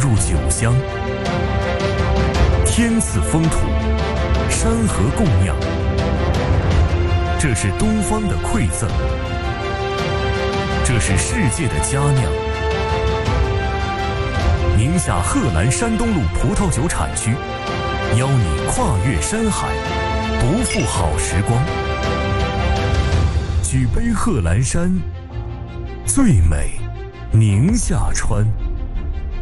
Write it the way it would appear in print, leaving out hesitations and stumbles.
入酒香，天赐风土，山河供养，这是东方的馈赠，这是世界的佳酿。宁夏贺兰山东路葡萄酒产区，邀你跨越山海，不负好时光。举杯贺兰山，最美宁夏川。